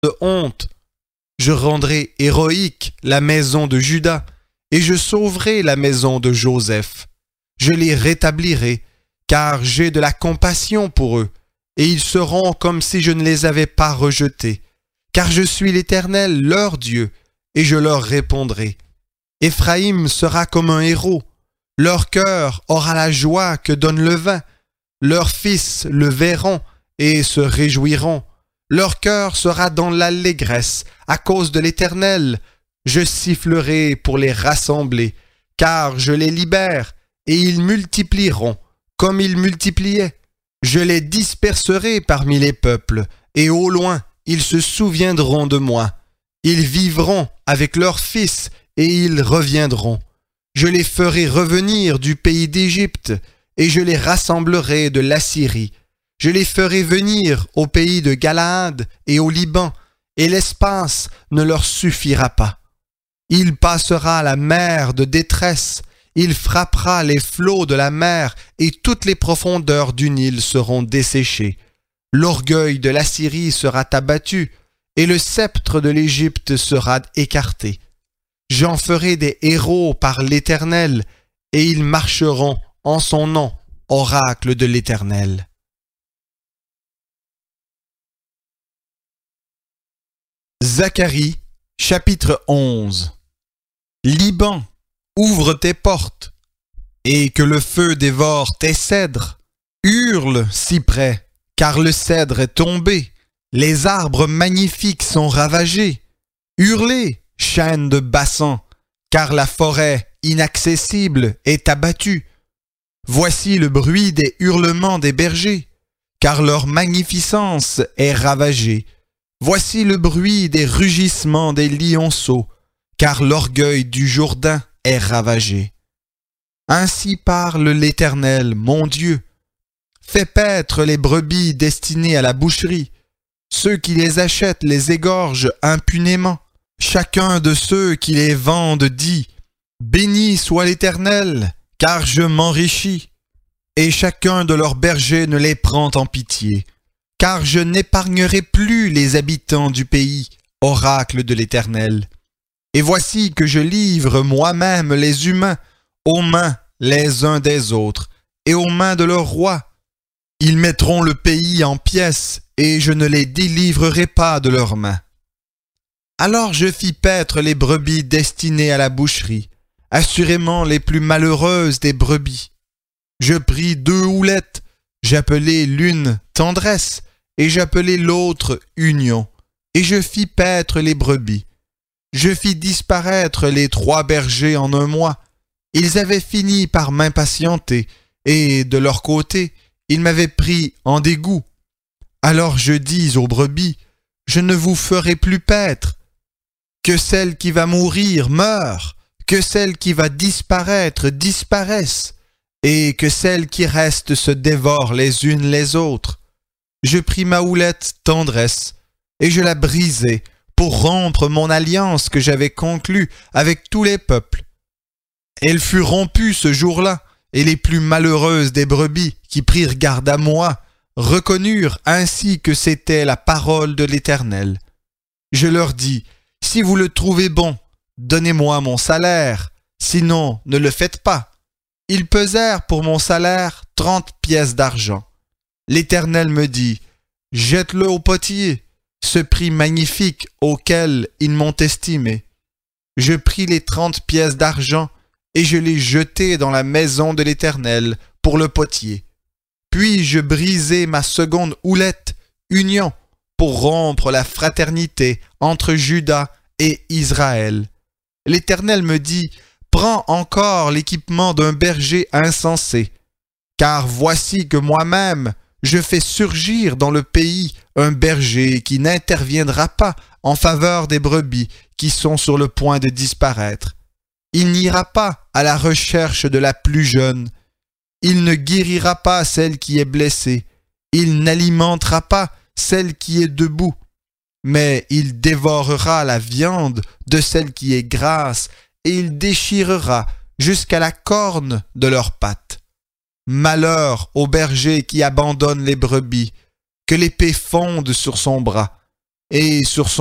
de honte. Je rendrai héroïque la maison de Juda, et je sauverai la maison de Joseph. Je les rétablirai, car j'ai de la compassion pour eux, et ils seront comme si je ne les avais pas rejetés. Car je suis l'Éternel, leur Dieu, et je leur répondrai. Éphraïm sera comme un héros, leur cœur aura la joie que donne le vin, leurs fils le verront et se réjouiront. Leur cœur sera dans l'allégresse à cause de l'Éternel. Je sifflerai pour les rassembler, car je les libère, et ils multiplieront comme ils multipliaient. Je les disperserai parmi les peuples, et au loin ils se souviendront de moi. Ils vivront avec leurs fils, et ils reviendront. Je les ferai revenir du pays d'Égypte, et je les rassemblerai de l'Assyrie. Je les ferai venir au pays de Galaad et au Liban, et l'espace ne leur suffira pas. Il passera la mer de détresse, il frappera les flots de la mer, et toutes les profondeurs du Nil seront desséchées. L'orgueil de l'Assyrie sera abattu, et le sceptre de l'Égypte sera écarté. J'en ferai des héros par l'Éternel, et ils marcheront en son nom, oracle de l'Éternel. Zacharie, chapitre 11. Liban, ouvre tes portes, et que le feu dévore tes cèdres. Hurle, cyprès, car le cèdre est tombé, les arbres magnifiques sont ravagés. Hurlez, chênes de Bassan, car la forêt inaccessible est abattue. Voici le bruit des hurlements des bergers, car leur magnificence est ravagée. Voici le bruit des rugissements des lionceaux, car l'orgueil du Jourdain est ravagé. Ainsi parle l'Éternel, mon Dieu. Fais paître les brebis destinées à la boucherie. Ceux qui les achètent les égorgent impunément. Chacun de ceux qui les vendent dit « Béni soit l'Éternel, car je m'enrichis. » Et chacun de leurs bergers ne les prend en pitié. Car je n'épargnerai plus les habitants du pays, oracle de l'Éternel. Et voici que je livre moi-même les humains aux mains les uns des autres, et aux mains de leurs rois. Ils mettront le pays en pièces, et je ne les délivrerai pas de leurs mains. Alors je fis paître les brebis destinées à la boucherie, assurément les plus malheureuses des brebis. Je pris 2 houlettes, j'appelai l'une tendresse, et j'appelai l'autre union, et je fis paître les brebis. Je fis disparaître les 3 bergers en 1 mois. Ils avaient fini par m'impatienter, et de leur côté, ils m'avaient pris en dégoût. Alors je dis aux brebis, je ne vous ferai plus paître. Que celle qui va mourir meure, que celle qui va disparaître disparaisse, et que celles qui restent se dévorent les unes les autres. Je pris ma houlette tendresse, et je la brisai pour rompre mon alliance que j'avais conclue avec tous les peuples. Elle fut rompue ce jour-là, et les plus malheureuses des brebis qui prirent garde à moi reconnurent ainsi que c'était la parole de l'Éternel. Je leur dis, si vous le trouvez bon, donnez-moi mon salaire, sinon ne le faites pas. Ils pesèrent pour mon salaire 30 pièces d'argent. L'Éternel me dit, jette-le au potier, ce prix magnifique auquel ils m'ont estimé. Je pris les 30 pièces d'argent et je les jetai dans la maison de l'Éternel pour le potier. Puis je brisai ma seconde houlette, union, pour rompre la fraternité entre Juda et Israël. L'Éternel me dit, prends encore l'équipement d'un berger insensé, car voici que moi-même, je fais surgir dans le pays un berger qui n'interviendra pas en faveur des brebis qui sont sur le point de disparaître. Il n'ira pas à la recherche de la plus jeune. Il ne guérira pas celle qui est blessée. Il n'alimentera pas celle qui est debout. Mais il dévorera la viande de celle qui est grasse et il déchirera jusqu'à la corne de leurs pattes. Malheur au berger qui abandonne les brebis, que l'épée fonde sur son bras. et sur son